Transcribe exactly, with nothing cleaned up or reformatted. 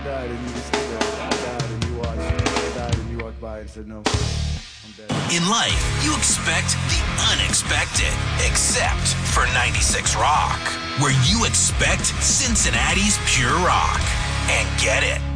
died and you just stood there. I died and you watched. I died and you walked by and said no. I'm dead. In life, you expect the unexpected, except for ninety-six Rock, where you expect Cincinnati's pure rock and get it.